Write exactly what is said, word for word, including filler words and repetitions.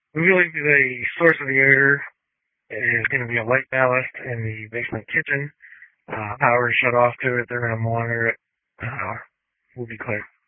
We believe the source of the odor is going to be a light ballast in the basement kitchen. Uh, power is shut off to it. They're going to monitor it. Uh, we'll be clear.